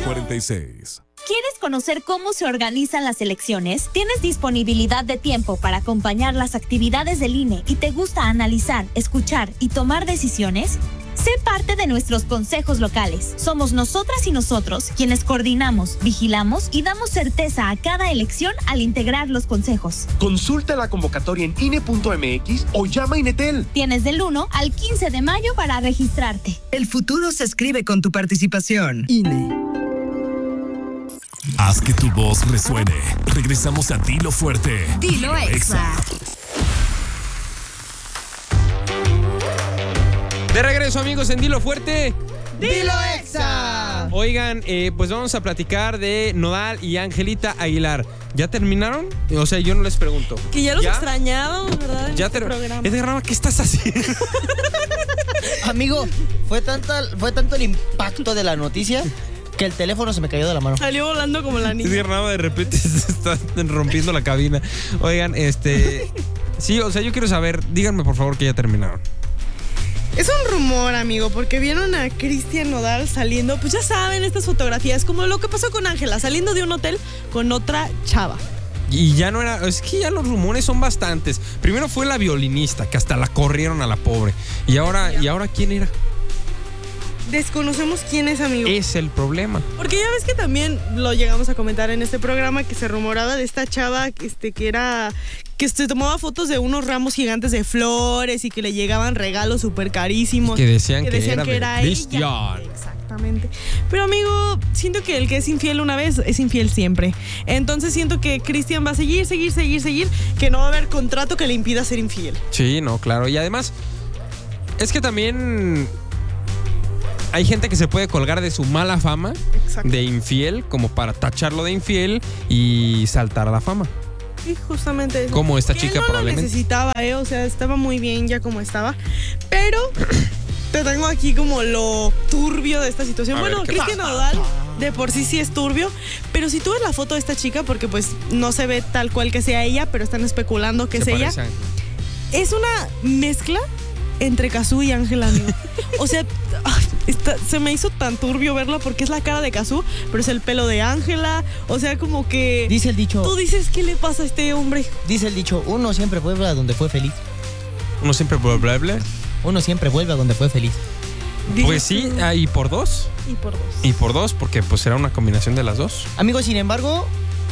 46. ¿Quieres conocer cómo se organizan las elecciones? ¿Tienes disponibilidad de tiempo para acompañar las actividades del INE y te gusta analizar, escuchar y tomar decisiones? Sé parte de nuestros consejos locales. Somos nosotras y nosotros quienes coordinamos, vigilamos y damos certeza a cada elección al integrar los consejos. Consulta la convocatoria en INE.mx o llama a Inetel. Tienes del 1 al 15 de mayo para registrarte. El futuro se escribe con tu participación. INE. Haz que tu voz resuene. Regresamos a Dilo Fuerte. Dilo Exa. De regreso, amigos, en Dilo Fuerte. ¡Dilo Exa! Oigan, pues vamos a platicar de Nodal y Angelita Aguilar. ¿Ya terminaron? O sea, yo no les pregunto. Que ya los extrañábamos, ¿verdad? Ya programa, ¿qué estás haciendo? Amigo, fue tanto el impacto de la noticia que el teléfono se me cayó de la mano. Salió volando como la niña. De repente se está rompiendo la cabina. Oigan, sí, o sea, yo quiero saber, díganme por favor que ya terminaron. Es un rumor, amigo, porque vieron a Cristian Nodal saliendo, pues ya saben, estas fotografías, como lo que pasó con Ángela, saliendo de un hotel con otra chava. Y ya no era, es que ya los rumores son bastantes. Primero fue la violinista, que hasta la corrieron a la pobre. ¿Y ahora ¿quién era? Desconocemos quién es, amigo. Es el problema. Porque ya ves que también lo llegamos a comentar en este programa, que se rumoraba de esta chava que se tomaba fotos de unos ramos gigantes de flores y que le llegaban regalos súper carísimos. Que decían que era Cristian. Exactamente. Pero, amigo, siento que el que es infiel una vez es infiel siempre. Entonces siento que Cristian va a seguir, que no va a haber contrato que le impida ser infiel. Sí, no, claro. Y además, es que también hay gente que se puede colgar de su mala fama. Exacto. De infiel, como para tacharlo de infiel y saltar a la fama. Sí, justamente eso. Como esta chica no probablemente. Lo necesitaba, o sea, estaba muy bien ya como estaba. Pero te tengo aquí como lo turbio de esta situación. Bueno, Cristian Nodal de por sí es turbio, pero si tú ves la foto de esta chica, porque pues no se ve tal cual que sea ella, pero están especulando que es ella. Es una mezcla entre Cazzu y Ángela, amigo. O sea, se me hizo tan turbio verla porque es la cara de Cazzu, pero es el pelo de Ángela. O sea, como que... Dice el dicho... Tú dices, ¿qué le pasa a este hombre? Dice el dicho, uno siempre vuelve a donde fue feliz. ¿Uno siempre vuelve? Uno siempre vuelve a donde fue feliz. Pues sí, ¿y por dos? Y por dos, porque pues será una combinación de las dos. Amigos, sin embargo,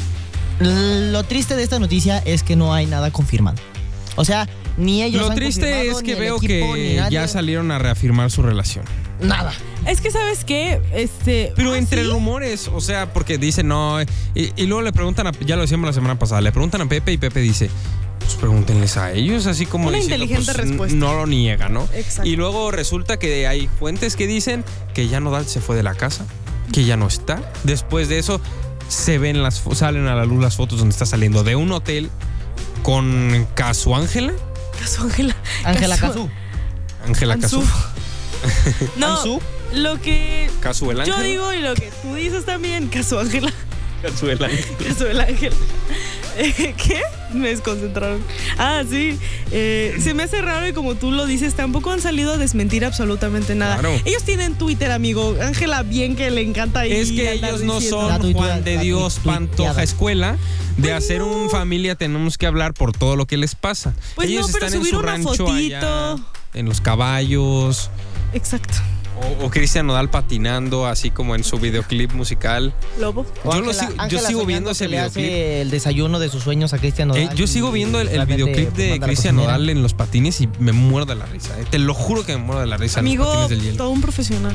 lo triste de esta noticia es que no hay nada confirmado. O sea, ni ellos Lo han triste es que veo que ya salieron a reafirmar su relación. Nada. Es que, ¿sabes qué? Pero entre rumores, o sea, porque dicen no. Y luego le preguntan, ya lo decíamos la semana pasada, le preguntan a Pepe y Pepe dice, pues pregúntenles a ellos, así como una diciendo, inteligente pues, respuesta. No lo niega, ¿no? Exacto. Y luego resulta que hay fuentes que dicen que ya Nodal se fue de la casa, que ya no está. Después de eso, salen a la luz las fotos donde está saliendo de un hotel con Cazzu Ángela. Ángela Cazzu. Ángela Cazzu. No, ¿Cazzu? Lo que Cazzu el Ángel. yo digo y lo que tú dices también, Cazzu Ángela. Cazzu el Ángel. Cazzu el Ángel. ¿Qué? Me desconcentraron. Ah, sí. Se me hace raro y como tú lo dices, tampoco han salido a desmentir absolutamente nada. Claro. Ellos tienen Twitter, amigo. Ángela, bien que le encanta ir. Es que ellos no son Juan de Dios Pantoja Escuela de hacer un familia tenemos que hablar por todo lo que les pasa. Pues ellos no, pero están en subir su una rancho fotito. allá, en los caballos. Exacto. O Cristian Nodal patinando, así como en su videoclip musical. Lobo. Yo sigo viendo ese videoclip. Le hace el desayuno de sus sueños a Cristian Nodal. Yo sigo viendo el videoclip de Cristian Nodal en los patines y me muero de la risa. Te lo juro que me muero de la risa. Amigo, en los patines del hielo. todo un profesional.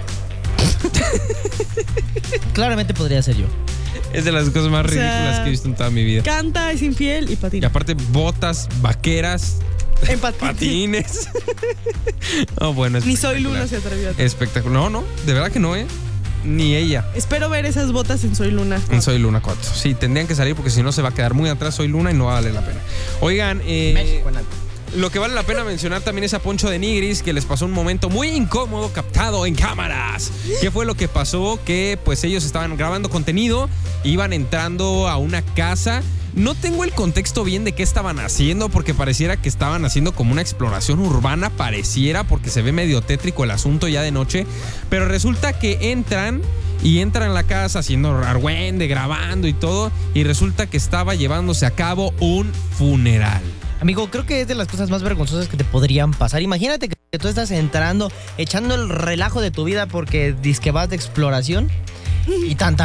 Claramente podría ser yo. Es de las cosas más ridículas que he visto en toda mi vida. Canta, es infiel y patina. Y aparte, botas, vaqueras. En patines. No, bueno, ni Soy Luna se atrevió a hacer. Espectacular. No, de verdad que no, ni ella. Espero ver esas botas en Soy Luna 4. En Soy Luna 4. Sí, tendrían que salir porque si no se va a quedar muy atrás Soy Luna y no va a valer la pena. Oigan, lo que vale la pena mencionar también es a Poncho de Nigris, que les pasó un momento muy incómodo captado en cámaras. ¿Qué fue lo que pasó? Que pues ellos estaban grabando contenido, iban entrando a una casa. No tengo el contexto bien de qué estaban haciendo, porque pareciera que estaban haciendo como una exploración urbana, pareciera, porque se ve medio tétrico el asunto ya de noche. Pero resulta que entran y entra en la casa haciendo argüende, grabando y todo, y resulta que estaba llevándose a cabo un funeral. Amigo, creo que es de las cosas más vergonzosas que te podrían pasar. Imagínate que tú estás entrando, echando el relajo de tu vida porque dizque vas de exploración y tan.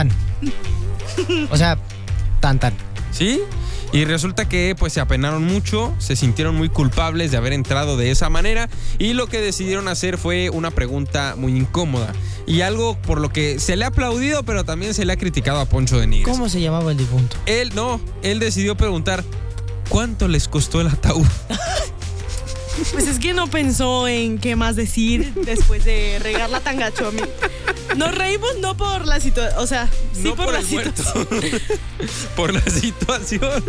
O sea, tan. ¿Sí? Y resulta que pues se apenaron mucho, se sintieron muy culpables de haber entrado de esa manera y lo que decidieron hacer fue una pregunta muy incómoda y algo por lo que se le ha aplaudido pero también se le ha criticado a Poncho de Nigris. ¿Cómo se llamaba el difunto? Él decidió preguntar ¿cuánto les costó el ataúd? Pues es que no pensó en qué más decir después de regarla tan gacho, amigo. Nos reímos no por la situación, o sea, sí No por la el muerto. situación. Por la situación.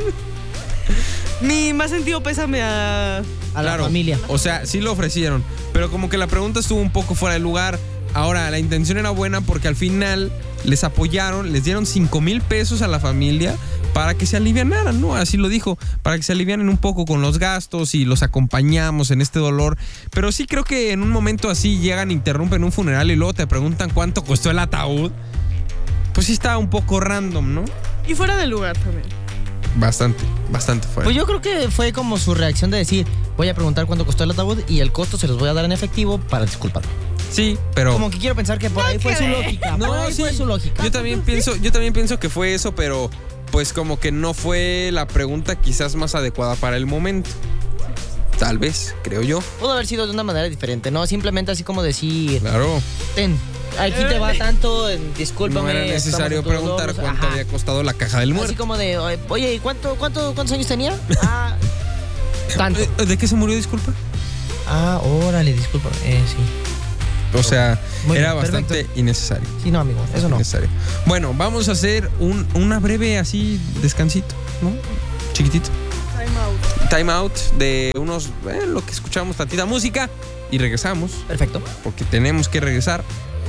Mi más sentido pésame a la familia. O sea, sí lo ofrecieron, pero como que la pregunta estuvo un poco fuera de lugar. Ahora, la intención era buena porque al final les apoyaron, les dieron 5,000 pesos a la familia para que se alivianaran, ¿no? Así lo dijo, para que se alivianen un poco con los gastos y los acompañamos en este dolor. Pero sí creo que en un momento así llegan, interrumpen un funeral y luego te preguntan cuánto costó el ataúd. Pues sí está un poco random, ¿no? Y fuera del lugar también. Bastante fuera. Pues yo creo que fue como su reacción de decir, voy a preguntar cuánto costó el ataúd y el costo se los voy a dar en efectivo para disculparme. Sí, pero... Como que quiero pensar que por ahí fue su lógica. No, por ahí sí. fue su lógica. Yo también pienso que fue eso, pero pues como que no fue la pregunta quizás más adecuada para el momento. Tal vez, creo yo. Pudo haber sido de una manera diferente, ¿no? Simplemente así como decir, Claro. ten, aquí te va tanto, discúlpame. No era necesario estamos en tu preguntar dolor, cuánto ajá. había costado la caja del muerto. Así como de, oye, ¿cuántos años tenía? Tanto. ¿De qué se murió, disculpa? Órale, disculpa. Sí. O sea, Muy era bien, bastante perfecto. innecesario. Sí, no, amigo, eso no. Innecesario. Bueno, vamos a hacer una breve así descansito, ¿no? Chiquitito. Time out de unos, lo que escuchamos, tantita música y regresamos. Perfecto. Porque tenemos que regresar.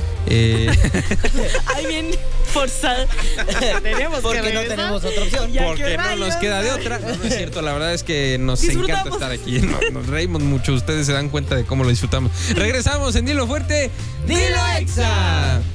Ay, bien forzada. Tenemos Porque que no regresar. tenemos otra opción. Ya, Porque qué no nos rayos. queda de otra. No, no es cierto, la verdad es que nos encanta Disfrutamos. estar aquí. Nos reímos mucho. Ustedes se dan cuenta de cómo lo disfrutamos. Regresamos en Dilo Fuerte. ¡Dilo Exa!